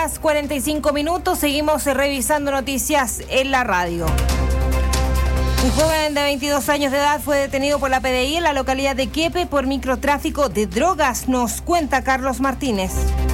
6:45. Seguimos revisando noticias en la radio. Un joven de 22 años de edad fue detenido por la PDI en la localidad de Quiepe por microtráfico de drogas. Nos cuenta Carlos Martínez.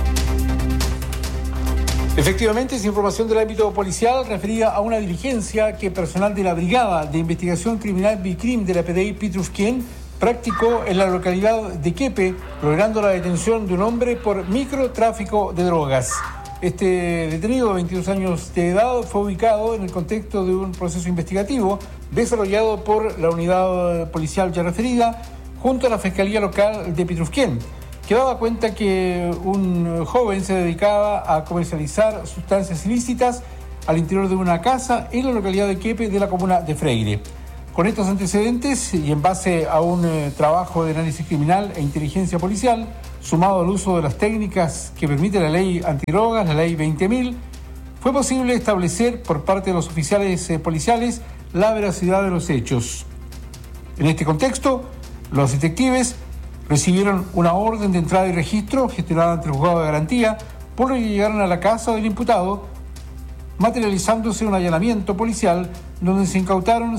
Efectivamente, es información del ámbito policial referida a una diligencia que personal de la Brigada de Investigación Criminal BICRIM de la PDI Pitrufquén practicó en la localidad de Quiepe, logrando la detención de un hombre por microtráfico de drogas. Este detenido de 22 años de edad fue ubicado en el contexto de un proceso investigativo desarrollado por la unidad policial ya referida junto a la Fiscalía Local de Pitrufquén, que daba cuenta que un joven se dedicaba a comercializar sustancias ilícitas al interior de una casa en la localidad de Quiepe de la comuna de Freire. Con estos antecedentes y en base a un trabajo de análisis criminal e inteligencia policial, sumado al uso de las técnicas que permite la ley antidrogas, la ley 20.000, fue posible establecer por parte de los oficiales policiales la veracidad de los hechos. En este contexto, los detectives recibieron una orden de entrada y registro gestionada ante el juzgado de garantía, por lo que llegaron a la casa del imputado, materializándose un allanamiento policial donde se incautaron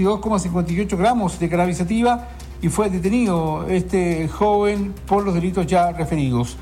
52,58 gramos de cannabis sativa y fue detenido este joven por los delitos ya referidos.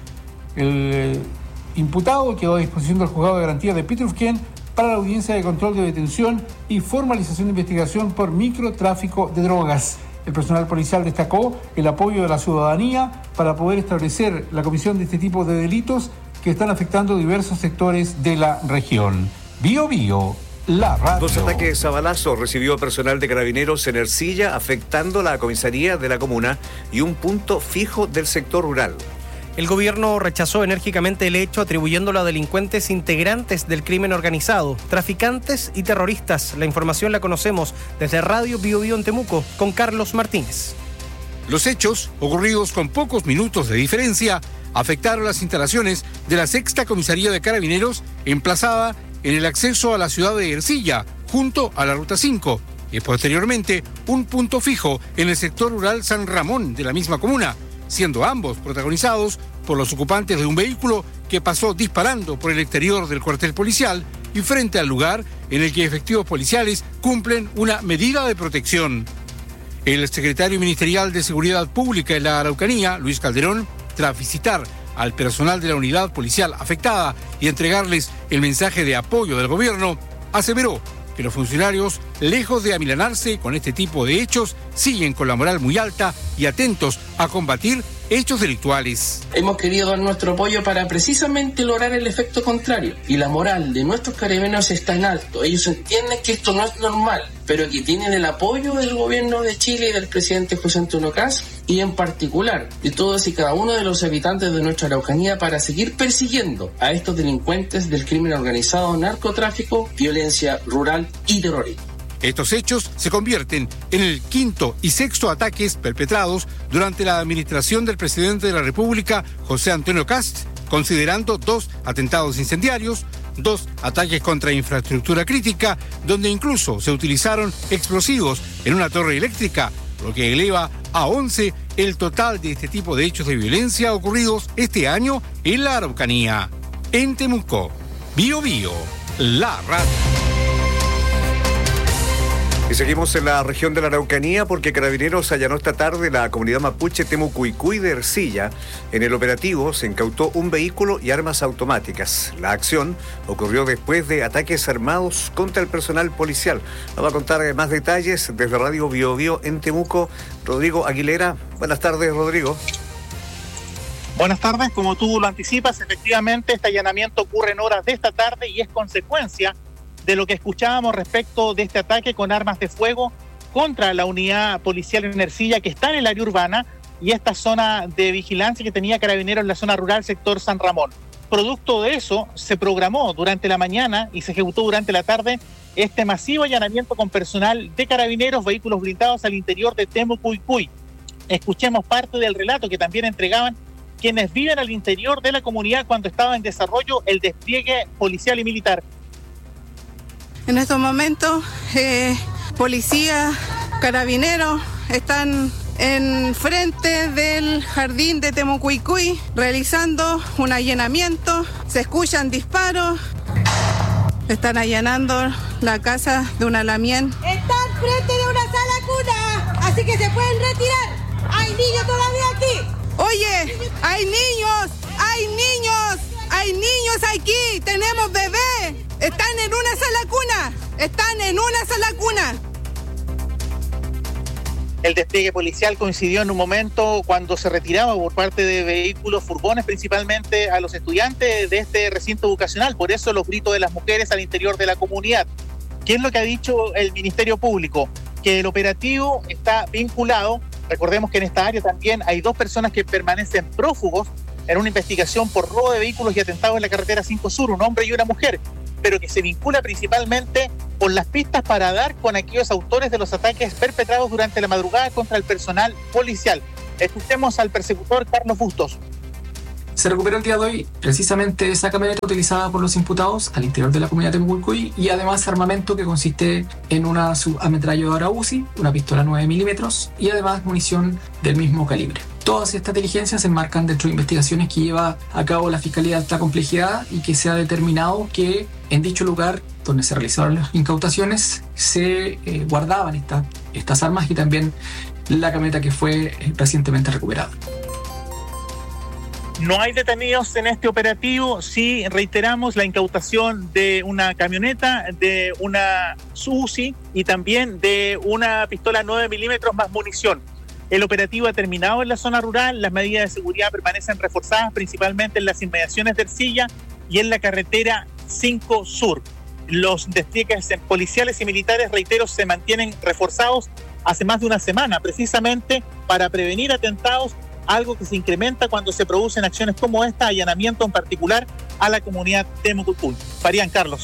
El imputado quedó a disposición del juzgado de garantía de Pitrufquén para la audiencia de control de detención y formalización de investigación por microtráfico de drogas. El personal policial destacó el apoyo de la ciudadanía para poder establecer la comisión de este tipo de delitos que están afectando diversos sectores de la región. Bio Bio, la radio. 2 ataques a balazos recibió personal de Carabineros en Ercilla, afectando la comisaría de la comuna y un punto fijo del sector rural. El gobierno rechazó enérgicamente el hecho, atribuyéndolo a delincuentes integrantes del crimen organizado, traficantes y terroristas. La información la conocemos desde Radio Bio Bio en Temuco, con Carlos Martínez. Los hechos, ocurridos con pocos minutos de diferencia, afectaron las instalaciones de la 6ª Comisaría de Carabineros, emplazada en el acceso a la ciudad de Ercilla, junto a la Ruta 5, y posteriormente un punto fijo en el sector rural San Ramón de la misma comuna, siendo ambos protagonizados por los ocupantes de un vehículo que pasó disparando por el exterior del cuartel policial y frente al lugar en el que efectivos policiales cumplen una medida de protección. El secretario ministerial de Seguridad Pública en la Araucanía, Luis Calderón, tras visitar al personal de la unidad policial afectada y entregarles el mensaje de apoyo del gobierno, aseveró que los funcionarios, lejos de amilanarse con este tipo de hechos, siguen con la moral muy alta y atentos a combatir hechos delictuales. Hemos querido dar nuestro apoyo para precisamente lograr el efecto contrario. Y la moral de nuestros carabineros está en alto. Ellos entienden que esto no es normal, pero que tienen el apoyo del gobierno de Chile y del presidente José Antonio Kast, y en particular de todos y cada uno de los habitantes de nuestra Araucanía, para seguir persiguiendo a estos delincuentes del crimen organizado, narcotráfico, violencia rural y terrorismo. Estos hechos se convierten en el 5º y 6º ataques perpetrados durante la administración del presidente de la República, José Antonio Kast, considerando 2 atentados incendiarios, 2 ataques contra infraestructura crítica, donde incluso se utilizaron explosivos en una torre eléctrica, lo que eleva a 11 el total de este tipo de hechos de violencia ocurridos este año en la Araucanía. En Temuco, Bio Bio, la radio. Y seguimos en la región de la Araucanía porque Carabineros allanó esta tarde la comunidad mapuche Temucuicuy de Ercilla. En el operativo se incautó un vehículo y armas automáticas. La acción ocurrió después de ataques armados contra el personal policial. Nos va a contar más detalles desde Radio Bio Bio en Temuco, Rodrigo Aguilera. Buenas tardes, Rodrigo. Buenas tardes, como tú lo anticipas, efectivamente este allanamiento ocurre en horas de esta tarde y es consecuencia de lo que escuchábamos respecto de este ataque con armas de fuego contra la unidad policial en Ercilla, que está en el área urbana, y esta zona de vigilancia que tenía Carabineros en la zona rural, sector San Ramón. Producto de eso, se programó durante la mañana y se ejecutó durante la tarde este masivo allanamiento con personal de Carabineros, vehículos blindados al interior de Temucuicuy. Escuchemos parte del relato que también entregaban quienes viven al interior de la comunidad cuando estaba en desarrollo el despliegue policial y militar. En estos momentos, policía, carabineros están en frente del jardín de Temucuicui realizando un allanamiento. Se escuchan disparos. Están allanando la casa de una lamien. Están frente de una sala cuna, así que se pueden retirar. Hay niños todavía aquí. Oye, hay niños, hay niños, hay niños aquí. Tenemos bebés. Están en una sala cuna. Están en una sala cuna. El despliegue policial coincidió en un momento cuando se retiraba por parte de vehículos, furgones, principalmente a los estudiantes de este recinto educacional. Por eso los gritos de las mujeres al interior de la comunidad. ¿Qué es lo que ha dicho el Ministerio Público? Que el operativo está vinculado. Recordemos que en esta área también hay 2 personas que permanecen prófugos en una investigación por robo de vehículos y atentados en la carretera 5 Sur, un hombre y una mujer, pero que se vincula principalmente con las pistas para dar con aquellos autores de los ataques perpetrados durante la madrugada contra el personal policial. Escuchemos al persecutor Carlos Bustos. Se recuperó el día de hoy precisamente esa camioneta utilizada por los imputados al interior de la comunidad de Temucuicui y además armamento que consiste en una subametralladora UCI, una pistola 9 milímetros y además munición del mismo calibre. Todas estas diligencias se enmarcan dentro de investigaciones que lleva a cabo la Fiscalía de Alta Complejidad y que se ha determinado que en dicho lugar donde se realizaron las incautaciones se guardaban estas armas y también la camioneta que fue recientemente recuperada. No hay detenidos en este operativo, sí reiteramos la incautación de una camioneta, de una UCI y también de una pistola 9 milímetros más munición. El operativo ha terminado en la zona rural, las medidas de seguridad permanecen reforzadas principalmente en las inmediaciones de Ercilla y en la carretera 5 Sur. Los despliegues policiales y militares, reitero, se mantienen reforzados hace más de una semana, precisamente para prevenir atentados, algo que se incrementa cuando se producen acciones como esta, allanamiento en particular a la comunidad de Temucuicui. Farían, Carlos.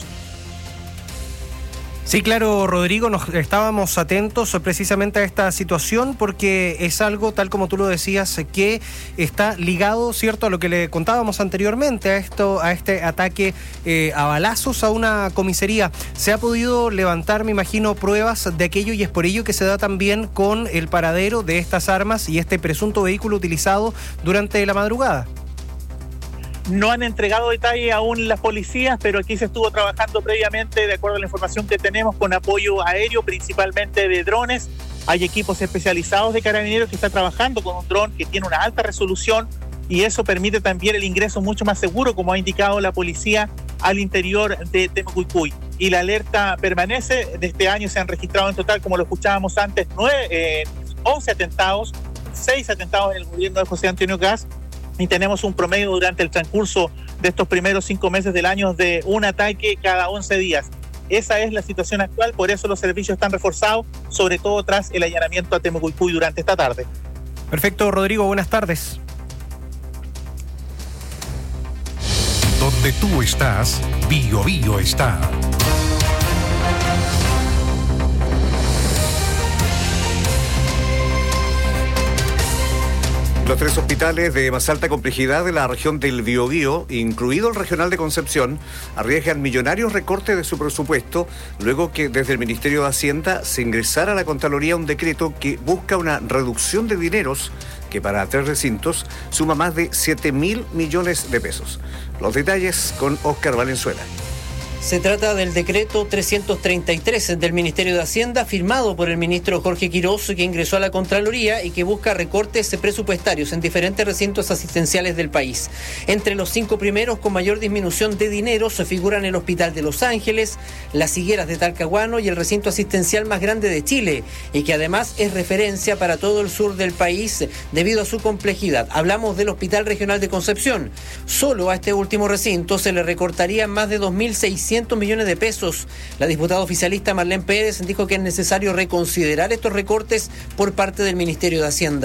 Sí, claro, Rodrigo, nos estábamos atentos precisamente a esta situación porque es algo, tal como tú lo decías, que está ligado, ¿cierto?, a lo que le contábamos anteriormente, a este ataque a balazos a una comisaría. Se ha podido levantar, me imagino, pruebas de aquello y es por ello que se da también con el paradero de estas armas y este presunto vehículo utilizado durante la madrugada. No han entregado detalles aún las policías, pero aquí se estuvo trabajando previamente, de acuerdo a la información que tenemos, con apoyo aéreo, principalmente de drones. Hay equipos especializados de carabineros que están trabajando con un dron que tiene una alta resolución y eso permite también el ingreso mucho más seguro, como ha indicado la policía, al interior de Temucuicui. Y la alerta permanece. De este año se han registrado en total, como lo escuchábamos antes, 11 atentados, 6 atentados en el gobierno de José Antonio Kast. Y tenemos un promedio durante el transcurso de estos primeros 5 meses del año de un ataque cada 11 días. Esa es la situación actual, por eso los servicios están reforzados, sobre todo tras el allanamiento a Temucuicui durante esta tarde. Perfecto, Rodrigo, buenas tardes. Donde tú estás, Bío Bío está. Los 3 hospitales de más alta complejidad de la región del Biobío, incluido el regional de Concepción, arriesgan millonarios recortes de su presupuesto luego que desde el Ministerio de Hacienda se ingresara a la Contraloría un decreto que busca una reducción de dineros que para 3 recintos suma más de 7.000 millones de pesos. Los detalles con Óscar Valenzuela. Se trata del decreto 333 del Ministerio de Hacienda, firmado por el ministro Jorge Quirós, que ingresó a la Contraloría y que busca recortes presupuestarios en diferentes recintos asistenciales del país. Entre los 5 primeros con mayor disminución de dinero se figuran el Hospital de Los Ángeles, las Higueras de Talcahuano y el recinto asistencial más grande de Chile, y que además es referencia para todo el sur del país debido a su complejidad. Hablamos del Hospital Regional de Concepción. Solo a este último recinto se le recortarían más de 2.600 millones de pesos. La diputada oficialista Marlene Pérez dijo que es necesario reconsiderar estos recortes por parte del Ministerio de Hacienda.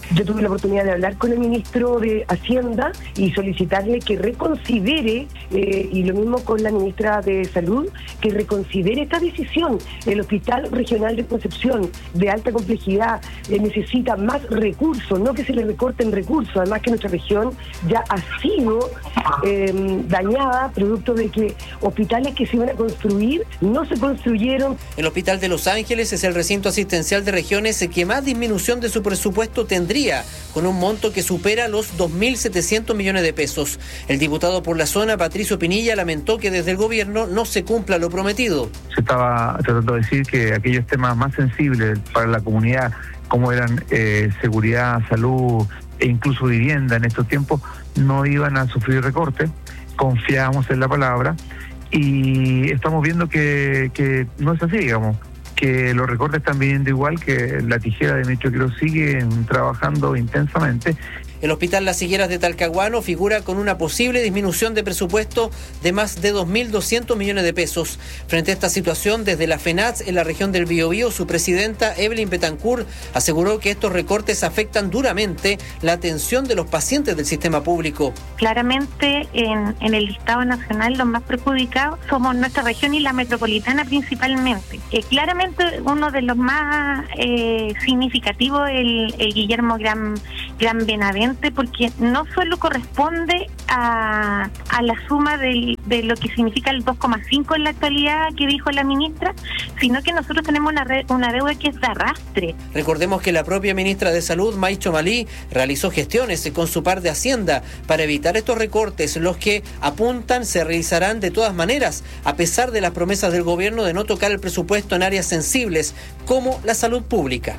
Yo tuve la oportunidad de hablar con el ministro de Hacienda y solicitarle que reconsidere, y lo mismo con la ministra de Salud, que reconsidere esta decisión. El Hospital Regional de Concepción, de alta complejidad, necesita más recursos, no que se le recorten recursos, además que nuestra región ya ha sido dañada producto de que hospitales que se iban a construir no se construyeron. El Hospital de Los Ángeles es el recinto asistencial de regiones que más disminución de su presupuesto tendría, con un monto que supera los 2.700 millones de pesos. El diputado por la zona, Patricio Pinilla, lamentó que desde el gobierno no se cumpla lo prometido. Se estaba tratando de decir que aquellos temas más sensibles para la comunidad, como eran seguridad, salud e incluso vivienda en estos tiempos, no iban a sufrir recortes. Confiábamos en la palabra y estamos viendo que no es así, digamos, que los recortes están viniendo igual, que la tijera de Ministro Quiroz sigue trabajando intensamente. El Hospital Las Higueras de Talcahuano figura con una posible disminución de presupuesto de más de 2.200 millones de pesos. Frente a esta situación, desde la FENATS en la región del Biobío, su presidenta Evelyn Betancourt aseguró que estos recortes afectan duramente la atención de los pacientes del sistema público. Claramente en el listado nacional los más perjudicados somos nuestra región y la metropolitana principalmente. Claramente uno de los más significativos el Guillermo Gran Benavente, porque no solo corresponde a la suma de lo que significa el 2,5 en la actualidad que dijo la ministra, sino que nosotros tenemos una deuda que es de arrastre. Recordemos que la propia ministra de Salud, Maicho Malí, realizó gestiones con su par de Hacienda para evitar estos recortes, los que apuntan se realizarán de todas maneras, a pesar de las promesas del gobierno de no tocar el presupuesto en áreas sensibles, como la salud pública.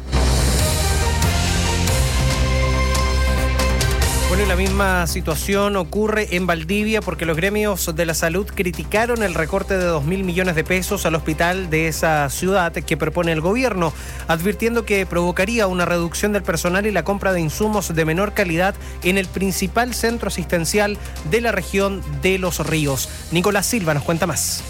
Bueno, y la misma situación ocurre en Valdivia porque los gremios de la salud criticaron el recorte de 2.000 millones de pesos al hospital de esa ciudad que propone el gobierno, advirtiendo que provocaría una reducción del personal y la compra de insumos de menor calidad en el principal centro asistencial de la región de Los Ríos. Nicolás Silva nos cuenta más.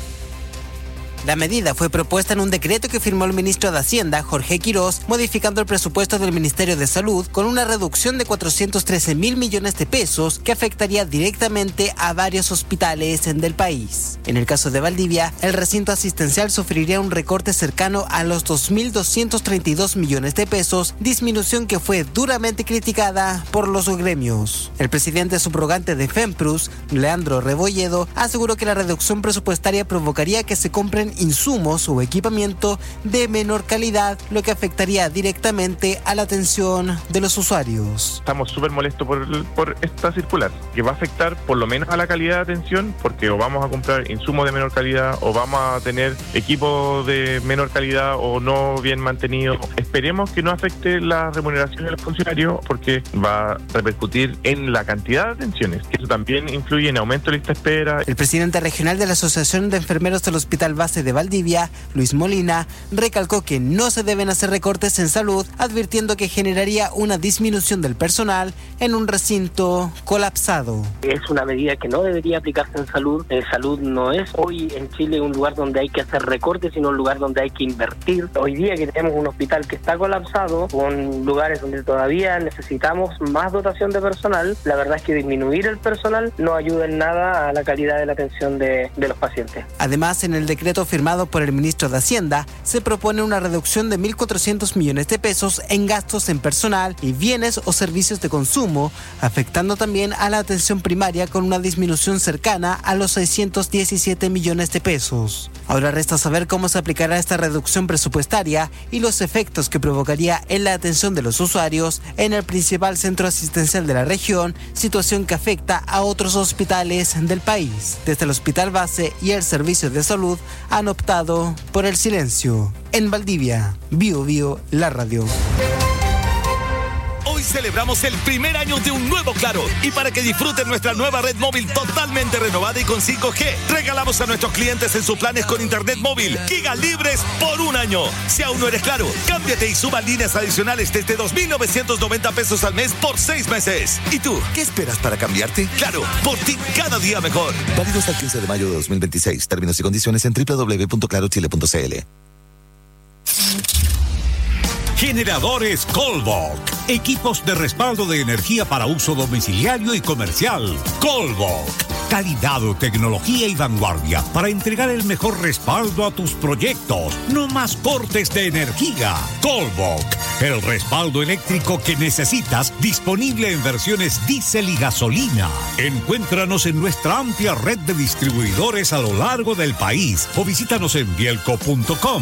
La medida fue propuesta en un decreto que firmó el ministro de Hacienda, Jorge Quiroz, modificando el presupuesto del Ministerio de Salud con una reducción de 413.000 millones de pesos que afectaría directamente a varios hospitales del país. En el caso de Valdivia, el recinto asistencial sufriría un recorte cercano a los 2.232 millones de pesos, disminución que fue duramente criticada por los gremios. El presidente subrogante de FEMPRUS, Leandro Rebolledo, aseguró que la reducción presupuestaria provocaría que se compren insumos o equipamiento de menor calidad, lo que afectaría directamente a la atención de los usuarios. Estamos súper molestos por esta circular, que va a afectar por lo menos a la calidad de atención, porque o vamos a comprar insumos de menor calidad o vamos a tener equipos de menor calidad o no bien mantenidos. Esperemos que no afecte la remuneración de los funcionarios, porque va a repercutir en la cantidad de atenciones, que eso también influye en aumento de lista de espera. El presidente regional de la Asociación de Enfermeros del Hospital Base de Valdivia, Luis Molina, recalcó que no se deben hacer recortes en salud, advirtiendo que generaría una disminución del personal en un recinto colapsado. Es una medida que no debería aplicarse en salud. Salud no es hoy en Chile un lugar donde hay que hacer recortes, sino un lugar donde hay que invertir. Hoy día que tenemos un hospital que está colapsado, con lugares donde todavía necesitamos más dotación de personal, la verdad es que disminuir el personal no ayuda en nada a la calidad de la atención de los pacientes. Además, en el decreto firmado por el ministro de Hacienda, se propone una reducción de 1.400 millones de pesos en gastos en personal y bienes o servicios de consumo, afectando también a la atención primaria con una disminución cercana a los 617 millones de pesos. Ahora resta saber cómo se aplicará esta reducción presupuestaria y los efectos que provocaría en la atención de los usuarios en el principal centro asistencial de la región, situación que afecta a otros hospitales del país. Desde el Hospital Base y el Servicio de Salud han optado por el silencio. En Valdivia, Biobío, la radio. Hoy celebramos el primer año de un nuevo Claro, y para que disfruten nuestra nueva red móvil totalmente renovada y con 5G, regalamos a nuestros clientes en sus planes con internet móvil gigas libres por un año. Si aún no eres Claro, cámbiate y suba líneas adicionales desde 2.990 pesos al mes por 6 meses. ¿Y tú, qué esperas para cambiarte? Claro, por ti cada día mejor. Válido hasta el 15 de mayo de 2026. Términos y condiciones en www.clarochile.cl. Generadores Colbok. Equipos de respaldo de energía para uso domiciliario y comercial. Colbok. Calidad, tecnología y vanguardia para entregar el mejor respaldo a tus proyectos. No más cortes de energía. Colbok. El respaldo eléctrico que necesitas, disponible en versiones diésel y gasolina. Encuéntranos en nuestra amplia red de distribuidores a lo largo del país o visítanos en bielco.com.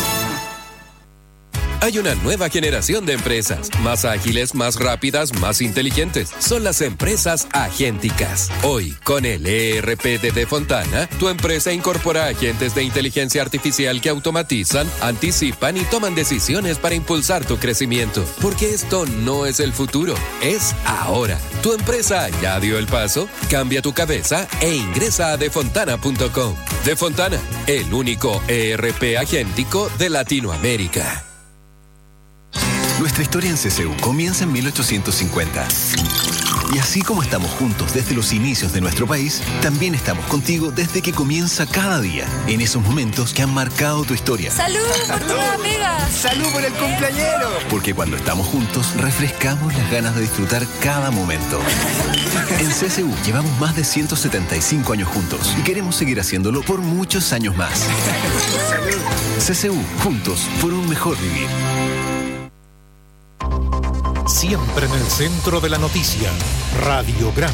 Hay una nueva generación de empresas, más ágiles, más rápidas, más inteligentes. Son las empresas agénticas. Hoy, con el ERP de Defontana, tu empresa incorpora agentes de inteligencia artificial que automatizan, anticipan y toman decisiones para impulsar tu crecimiento. Porque esto no es el futuro, es ahora. ¿Tu empresa ya dio el paso? Cambia tu cabeza e ingresa a defontana.com. Defontana, el único ERP agéntico de Latinoamérica. Nuestra historia en CCU comienza en 1850. Y así como estamos juntos desde los inicios de nuestro país, también estamos contigo desde que comienza cada día, en esos momentos que han marcado tu historia. ¡Salud por tu nueva pega! ¡Salud por el cumpleañero! Porque cuando estamos juntos, refrescamos las ganas de disfrutar cada momento. En CCU llevamos más de 175 años juntos y queremos seguir haciéndolo por muchos años más. CCU, juntos por un mejor vivir. Siempre en el centro de la noticia, Radiograma.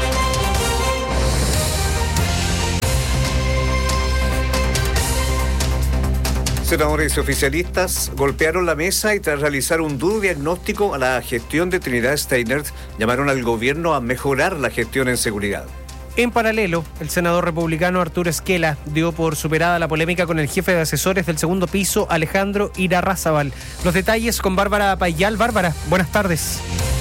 Senadores oficialistas golpearon la mesa y tras realizar un duro diagnóstico a la gestión de Trinidad Steiner, llamaron al gobierno a mejorar la gestión en seguridad. En paralelo, el senador republicano Arturo Esquela dio por superada la polémica con el jefe de asesores del segundo piso, Alejandro Irarrázaval. Los detalles con Bárbara Payal. Bárbara, buenas tardes.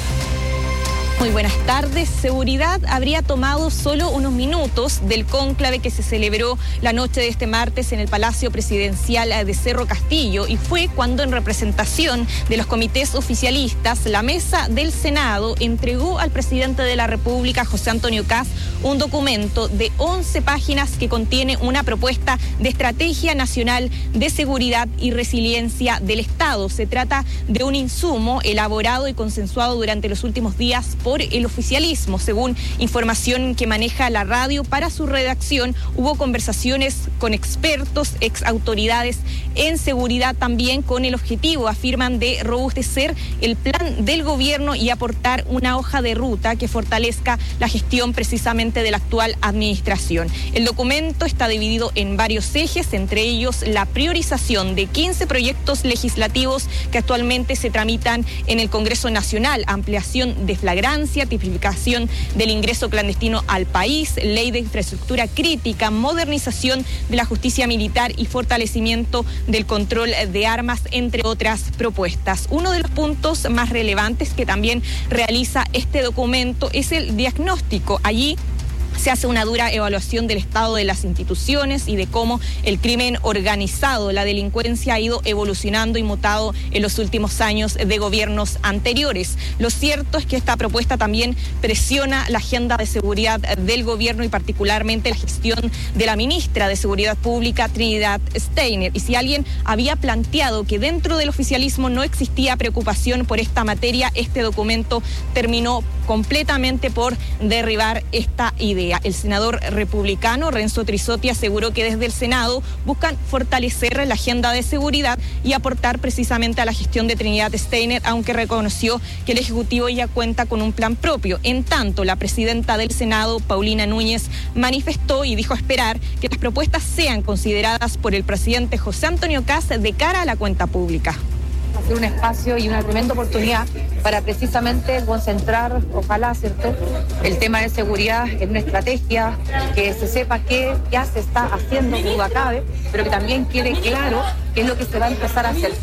Muy buenas tardes. Seguridad habría tomado solo unos minutos del cónclave que se celebró la noche de este martes en el Palacio Presidencial de Cerro Castillo y fue cuando en representación de los comités oficialistas la mesa del Senado entregó al presidente de la República, José Antonio Kast, un documento de 11 páginas que contiene una propuesta de Estrategia Nacional de Seguridad y Resiliencia del Estado. Se trata de un insumo elaborado y consensuado durante los últimos días por el oficialismo. Según información que maneja la radio, para su redacción hubo conversaciones con expertos, ex autoridades en seguridad también, con el objetivo, afirman, de robustecer el plan del gobierno y aportar una hoja de ruta que fortalezca la gestión precisamente de la actual administración. El documento está dividido en varios ejes, entre ellos la priorización de 15 proyectos legislativos que actualmente se tramitan en el Congreso Nacional: ampliación de flagrancia, tipificación del ingreso clandestino al país, ley de infraestructura crítica, modernización de la justicia militar y fortalecimiento del control de armas, entre otras propuestas. Uno de los puntos más relevantes que también realiza este documento es el diagnóstico. Allí se hace una dura evaluación del estado de las instituciones y de cómo el crimen organizado, la delincuencia, ha ido evolucionando y mutado en los últimos años de gobiernos anteriores. Lo cierto es que esta propuesta también presiona la agenda de seguridad del gobierno y particularmente la gestión de la ministra de Seguridad Pública, Trinidad Steiner. Y si alguien había planteado que dentro del oficialismo no existía preocupación por esta materia, este documento terminó completamente por derribar esta idea. El senador republicano Renzo Trisotti aseguró que desde el Senado buscan fortalecer la agenda de seguridad y aportar precisamente a la gestión de Trinidad Steiner, aunque reconoció que el Ejecutivo ya cuenta con un plan propio. En tanto, la presidenta del Senado, Paulina Núñez, manifestó y dijo esperar que las propuestas sean consideradas por el presidente José Antonio Kast de cara a la cuenta pública. Va a ser un espacio y una tremenda oportunidad para precisamente concentrar, ojalá, ¿cierto?, el tema de seguridad en una estrategia, que se sepa qué ya se está haciendo, duda cabe, pero que también quede claro qué es lo que se va a empezar a hacer.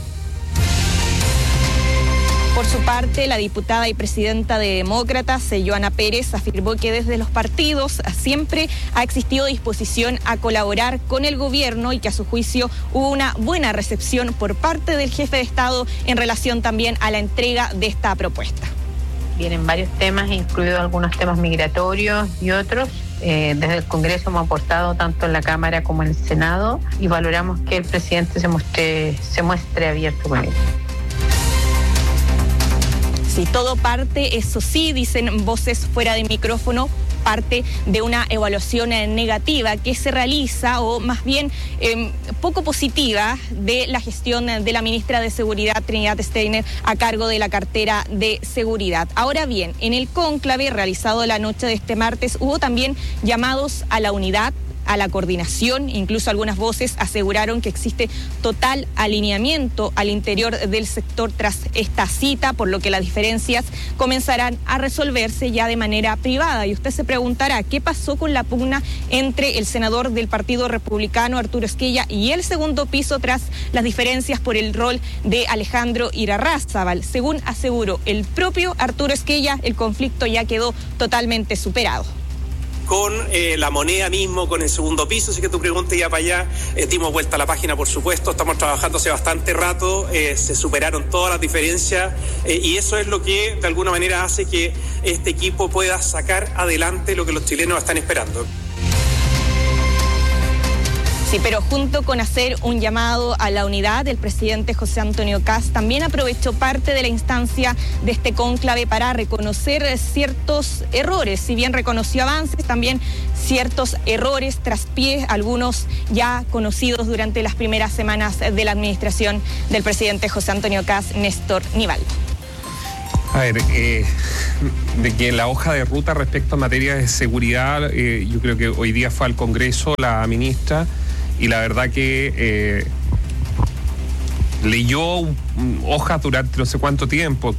Por su parte, la diputada y presidenta de Demócratas, Johanna Pérez, afirmó que desde los partidos siempre ha existido disposición a colaborar con el gobierno y que a su juicio hubo una buena recepción por parte del jefe de Estado en relación también a la entrega de esta propuesta. Vienen varios temas, incluidos algunos temas migratorios y otros. Desde el Congreso hemos aportado tanto en la Cámara como en el Senado y valoramos que el presidente se muestre abierto con ello. Sí, todo parte, eso sí, dicen voces fuera de micrófono, parte de una evaluación negativa que se realiza, o más bien poco positiva, de la gestión de la ministra de Seguridad, Trinidad Steiner, a cargo de la cartera de Seguridad. Ahora bien, en el cónclave realizado la noche de este martes hubo también llamados a la unidad, a la coordinación. Incluso algunas voces aseguraron que existe total alineamiento al interior del sector tras esta cita, por lo que las diferencias comenzarán a resolverse ya de manera privada. Y usted se preguntará, ¿qué pasó con la pugna entre el senador del Partido Republicano, Arturo Esquella, y el segundo piso tras las diferencias por el rol de Alejandro Irarrázaval? Según aseguró el propio Arturo Esquella, el conflicto ya quedó totalmente superado. Con la moneda mismo, con el segundo piso, así que tu pregunta ya para allá, dimos vuelta a la página, por supuesto, estamos trabajando hace bastante rato, se superaron todas las diferencias y eso es lo que de alguna manera hace que este equipo pueda sacar adelante lo que los chilenos están esperando. Sí, pero junto con hacer un llamado a la unidad, el presidente José Antonio Kast también aprovechó parte de la instancia de este cónclave para reconocer ciertos errores. Si bien reconoció avances, también ciertos errores traspiés, algunos ya conocidos durante las primeras semanas de la administración del presidente José Antonio Kast, Néstor Nivaldo. A ver, de que la hoja de ruta respecto a materia de seguridad, yo creo que hoy día fue al Congreso la ministra, y la verdad que leyó hojas durante no sé cuánto tiempo,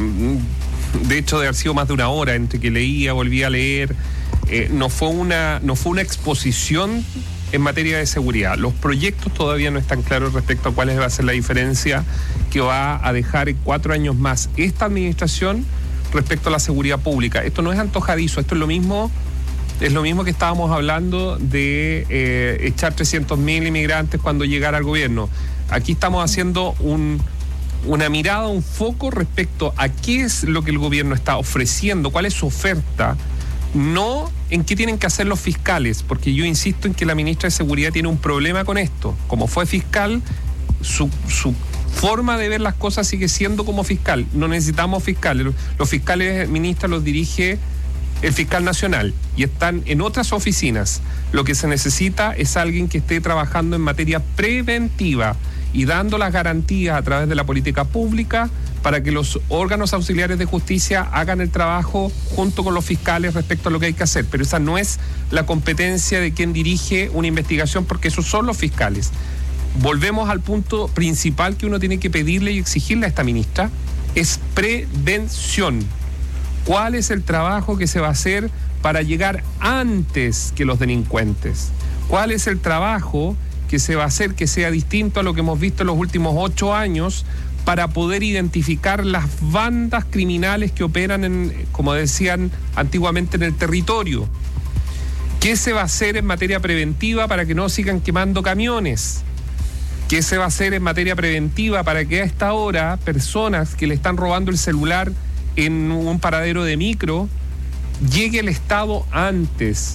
de hecho de haber sido más de una hora entre que leía, volvía a leer. No fue una exposición en materia de seguridad. Los proyectos todavía no están claros respecto a cuál va a ser la diferencia que va a dejar en 4 años más esta administración respecto a la seguridad pública. Esto no es antojadizo, esto es lo mismo que estábamos hablando de echar 300.000 inmigrantes cuando llegara al gobierno. Aquí estamos haciendo una mirada, un foco respecto a qué es lo que el gobierno está ofreciendo, cuál es su oferta, no en qué tienen que hacer los fiscales, porque yo insisto en que la ministra de Seguridad tiene un problema con esto. Como fue fiscal, su forma de ver las cosas sigue siendo como fiscal. No necesitamos fiscales. Los fiscales, ministra, los dirige el fiscal nacional y están en otras oficinas. Lo que se necesita es alguien que esté trabajando en materia preventiva y dando las garantías a través de la política pública para que los órganos auxiliares de justicia hagan el trabajo junto con los fiscales respecto a lo que hay que hacer. Pero esa no es la competencia de quien dirige una investigación, porque esos son los fiscales. Volvemos al punto principal que uno tiene que pedirle y exigirle a esta ministra, es prevención. ¿Cuál es el trabajo que se va a hacer para llegar antes que los delincuentes? ¿Cuál es el trabajo que se va a hacer que sea distinto a lo que hemos visto en los últimos 8 años para poder identificar las bandas criminales que operan, como decían antiguamente, en el territorio? ¿Qué se va a hacer en materia preventiva para que no sigan quemando camiones? ¿Qué se va a hacer en materia preventiva para que a esta hora personas que le están robando el celular en un paradero de micro llegue el Estado antes?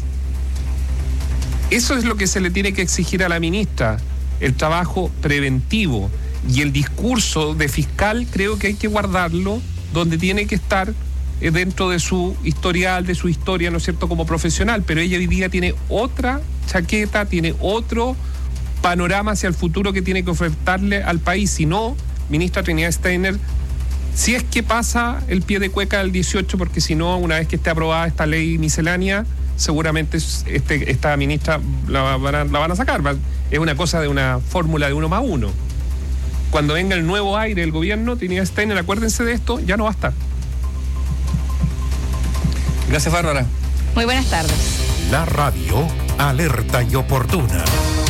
Eso es lo que se le tiene que exigir a la ministra, el trabajo preventivo. Y el discurso de fiscal creo que hay que guardarlo donde tiene que estar, dentro de su historial, de su historia, ¿no es cierto?, como profesional. Pero ella hoy día tiene otra chaqueta, tiene otro panorama hacia el futuro que tiene que ofertarle al país. Si no, ministra Trinidad Steiner, si es que pasa el pie de cueca del 18, porque si no, una vez que esté aprobada esta ley miscelánea, seguramente esta ministra la van a sacar. Es una cosa de una fórmula de 1 más 1. Cuando venga el nuevo aire del gobierno, Trinidad Steiner, acuérdense de esto, ya no va a estar. Gracias, Bárbara. Muy buenas tardes. La radio alerta y oportuna.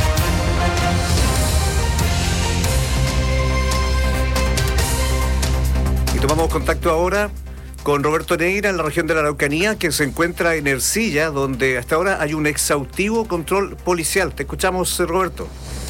Tomamos contacto ahora con Roberto Neira en la región de la Araucanía, que se encuentra en Ercilla, donde hasta ahora hay un exhaustivo control policial. Te escuchamos, Roberto.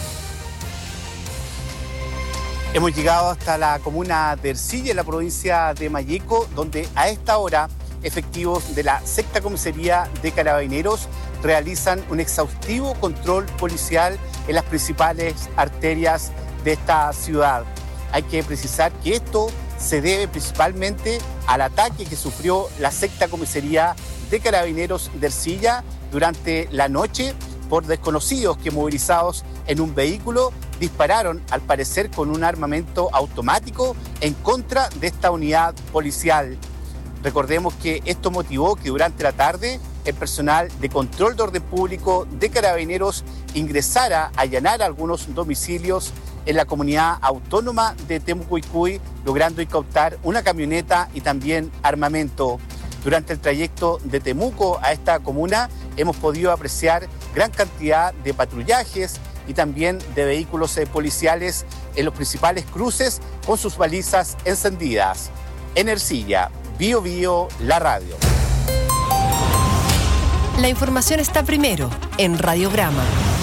Hemos llegado hasta la comuna de Ercilla, en la provincia de Malleco, donde a esta hora efectivos de la 6ª Comisaría de Carabineros realizan un exhaustivo control policial en las principales arterias de esta ciudad. Hay que precisar que esto se debe principalmente al ataque que sufrió la sexta comisaría de Carabineros de Ercilla durante la noche por desconocidos que, movilizados en un vehículo, dispararon, al parecer con un armamento automático, en contra de esta unidad policial. Recordemos que esto motivó que durante la tarde el personal de control de orden público de Carabineros ingresara a allanar algunos domicilios en la comunidad autónoma de Temucuicui, logrando incautar una camioneta y también armamento. Durante el trayecto de Temuco a esta comuna hemos podido apreciar gran cantidad de patrullajes y también de vehículos policiales en los principales cruces con sus balizas encendidas. En Ercilla, Bío Bío, la radio. La información está primero en Radiograma.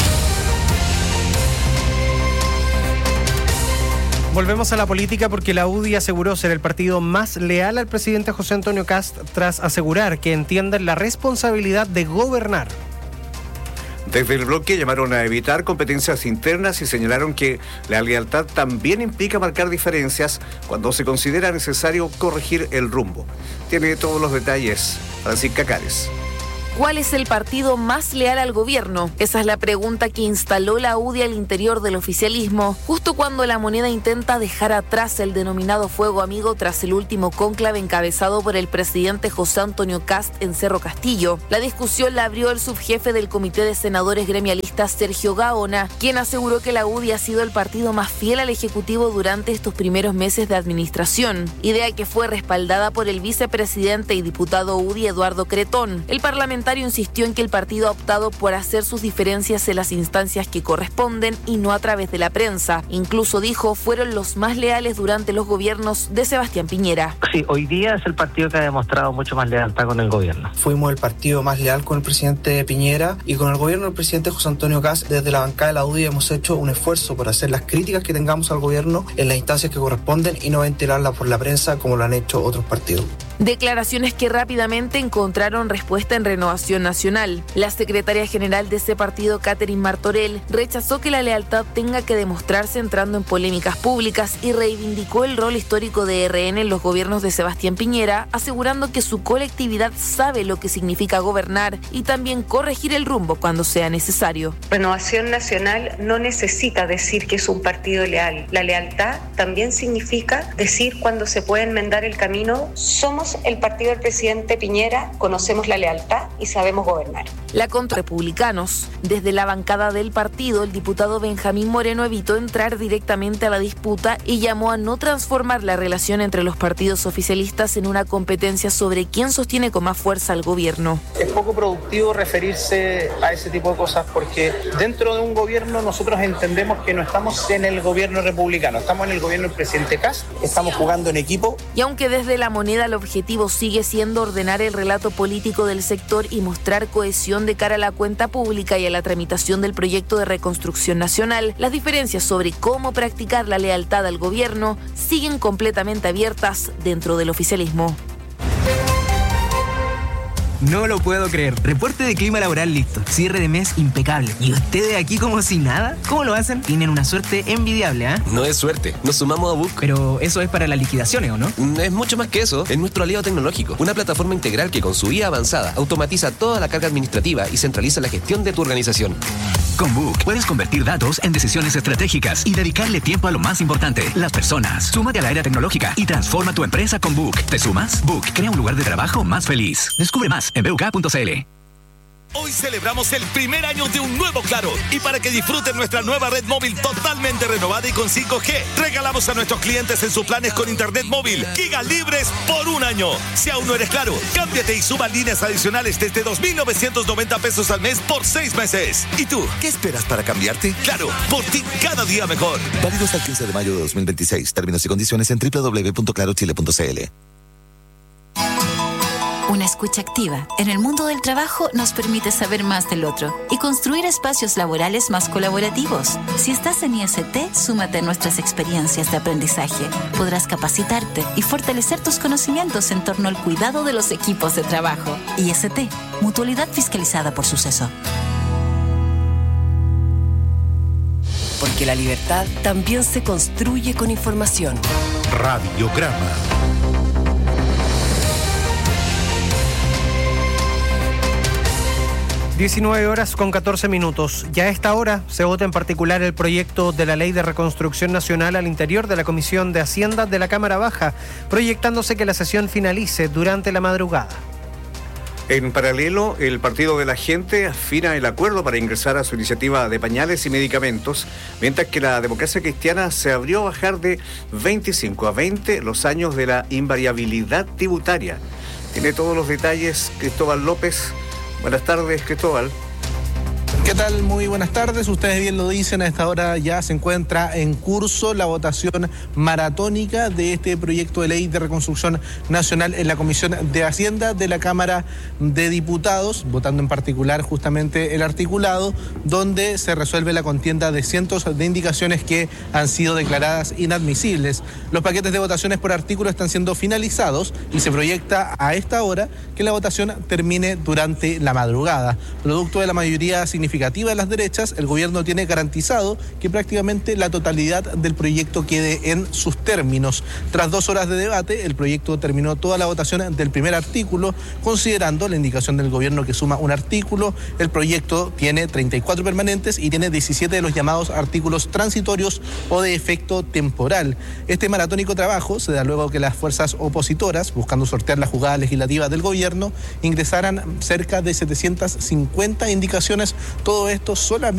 Volvemos a la política porque la UDI aseguró ser el partido más leal al presidente José Antonio Kast tras asegurar que entienden la responsabilidad de gobernar. Desde el bloque llamaron a evitar competencias internas y señalaron que la lealtad también implica marcar diferencias cuando se considera necesario corregir el rumbo. Tiene todos los detalles Francisca Cares. ¿Cuál es el partido más leal al gobierno? Esa es la pregunta que instaló la UDI al interior del oficialismo, justo cuando la moneda intenta dejar atrás el denominado fuego amigo tras el último cónclave encabezado por el presidente José Antonio Kast en Cerro Castillo. La discusión la abrió el subjefe del Comité de Senadores Gremialistas, Sergio Gaona, quien aseguró que la UDI ha sido el partido más fiel al Ejecutivo durante estos primeros meses de administración, idea que fue respaldada por el vicepresidente y diputado UDI Eduardo Cretón. El parlamentario insistió en que el partido ha optado por hacer sus diferencias en las instancias que corresponden y no a través de la prensa. Incluso dijo, fueron los más leales durante los gobiernos de Sebastián Piñera. Sí, hoy día es el partido que ha demostrado mucho más lealtad con el gobierno. Fuimos el partido más leal con el presidente Piñera y con el gobierno del presidente José Antonio Kast. Desde la bancada de la UDI hemos hecho un esfuerzo por hacer las críticas que tengamos al gobierno en las instancias que corresponden y no ventilarlas por la prensa como lo han hecho otros partidos. Declaraciones que rápidamente encontraron respuesta en Renovación Nacional. La secretaria general de ese partido, Catherine Martorell, rechazó que la lealtad tenga que demostrarse entrando en polémicas públicas y reivindicó el rol histórico de RN en los gobiernos de Sebastián Piñera, asegurando que su colectividad sabe lo que significa gobernar y también corregir el rumbo cuando sea necesario. Renovación Nacional no necesita decir que es un partido leal. La lealtad también significa decir cuando se puede enmendar el camino. Somos el partido del presidente Piñera, conocemos la lealtad y sabemos gobernar. La contra republicanos. Desde la bancada del partido, el diputado Benjamín Moreno evitó entrar directamente a la disputa y llamó a no transformar la relación entre los partidos oficialistas en una competencia sobre quién sostiene con más fuerza al gobierno. Es poco productivo referirse a ese tipo de cosas porque dentro de un gobierno nosotros entendemos que no estamos en el gobierno republicano, estamos en el gobierno del presidente Kast, estamos jugando en equipo. Y aunque desde la moneda el objetivo sigue siendo ordenar el relato político del sector y mostrar cohesión de cara a la cuenta pública y a la tramitación del proyecto de reconstrucción nacional, las diferencias sobre cómo practicar la lealtad al gobierno siguen completamente abiertas dentro del oficialismo. No lo puedo creer. Reporte de clima laboral listo. Cierre de mes impecable. ¿Y ustedes aquí como si nada? ¿Cómo lo hacen? Tienen una suerte envidiable, ¿ah? No es suerte. Nos sumamos a Book. Pero eso es para las liquidaciones, ¿o no? Es mucho más que eso. Es nuestro aliado tecnológico. Una plataforma integral que con su IA avanzada automatiza toda la carga administrativa y centraliza la gestión de tu organización. Con Book puedes convertir datos en decisiones estratégicas y dedicarle tiempo a lo más importante, las personas. Súmate a la era tecnológica y transforma tu empresa con Book. ¿Te sumas? Book crea un lugar de trabajo más feliz. Descubre más en buk.cl. Hoy celebramos el primer año de un nuevo Claro. Y para que disfruten nuestra nueva red móvil totalmente renovada y con 5G, regalamos a nuestros clientes en sus planes con internet móvil gigas libres por un año. Si aún no eres Claro, cámbiate y suma líneas adicionales desde 2.990 pesos al mes por 6 meses. ¿Y tú, qué esperas para cambiarte? Claro, por ti cada día mejor. Válido hasta el 15 de mayo de 2026. Términos y condiciones en www.clarochile.cl. Una escucha activa en el mundo del trabajo nos permite saber más del otro y construir espacios laborales más colaborativos. Si estás en IST, súmate a nuestras experiencias de aprendizaje. Podrás capacitarte y fortalecer tus conocimientos en torno al cuidado de los equipos de trabajo. IST, Mutualidad Fiscalizada por Suceso. Porque la libertad también se construye con información. Radiograma. (19:14). Ya a esta hora se vota en particular el proyecto de la Ley de Reconstrucción Nacional al interior de la Comisión de Hacienda de la Cámara Baja, proyectándose que la sesión finalice durante la madrugada. En paralelo, el Partido de la Gente afina el acuerdo para ingresar a su iniciativa de pañales y medicamentos, mientras que la Democracia Cristiana se abrió a bajar de 25 a 20 los años de la invariabilidad tributaria. Tiene todos los detalles Cristóbal López. Buenas tardes, Cristóbal. ¿Qué tal? Muy buenas tardes. Ustedes bien lo dicen, a esta hora ya se encuentra en curso la votación maratónica de este proyecto de ley de reconstrucción nacional en la Comisión de Hacienda de la Cámara de Diputados, votando en particular justamente el articulado, donde se resuelve la contienda de cientos de indicaciones que han sido declaradas inadmisibles. Los paquetes de votaciones por artículo están siendo finalizados y se proyecta a esta hora que la votación termine durante la madrugada. Producto de la mayoría significativa de las derechas, el gobierno tiene garantizado que prácticamente la totalidad del proyecto quede en sus términos. Tras 2 horas de debate, el proyecto terminó toda la votación del primer artículo, considerando la indicación del gobierno que suma un artículo. El proyecto tiene 34 permanentes y tiene 17 de los llamados artículos transitorios o de efecto temporal. Este maratónico trabajo se da luego que las fuerzas opositoras, buscando sortear la jugada legislativa del gobierno, ingresaran cerca de 750 indicaciones. Todo esto solamente